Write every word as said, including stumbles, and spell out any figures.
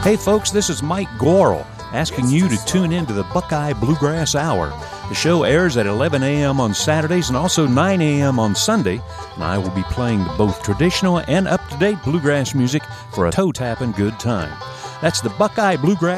Hey folks, this is Mike Gorel asking you to tune in to the Buckeye Bluegrass Hour. The show airs at eleven a.m. on Saturdays and also nine a.m. on Sunday, and I will be playing both traditional and up-to-date bluegrass music for a toe-tapping good time. That's the Buckeye Bluegrass